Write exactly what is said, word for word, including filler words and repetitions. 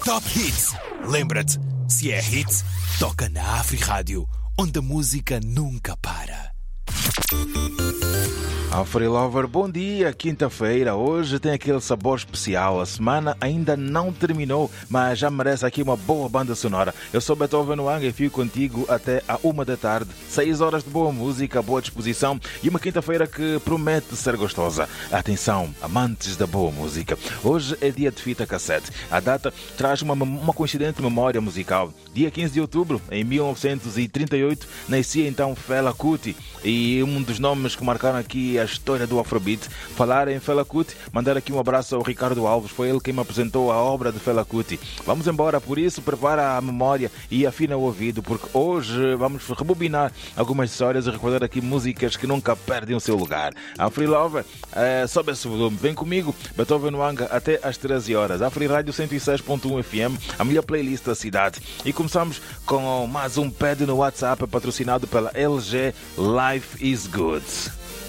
Top Hits. Lembra-te, se é hit, toca na Afri Rádio, onde a música nunca para. Afri Lover, bom dia, quinta-feira, hoje tem aquele sabor especial, a semana ainda não terminou, mas já merece aqui uma boa banda sonora. Eu sou Beethoven Wang e fico contigo até à uma da tarde, seis horas de boa música, boa disposição e uma quinta-feira que promete ser gostosa. Atenção, amantes da boa música, hoje é dia de fita cassete, a data traz uma, uma coincidente memória musical. Dia quinze de outubro, em mil novecentos e trinta e oito, nascia então Fela Kuti, e um dos nomes que marcaram aqui a história do Afrobeat. Falar em Fela Kuti, mandar aqui um abraço ao Ricardo Alves, foi ele quem me apresentou a obra de Fela Kuti. Vamos embora, por isso prepara a memória e afina o ouvido, porque hoje vamos rebobinar algumas histórias e recordar aqui músicas que nunca perdem o seu lugar. Afri Lover, é, sobe esse volume, vem comigo, Beethoven Wanga, até às treze horas. Afri Rádio cento e seis ponto um F M, a melhor playlist da cidade. E começamos com mais um pad no WhatsApp patrocinado pela L G Life is Good.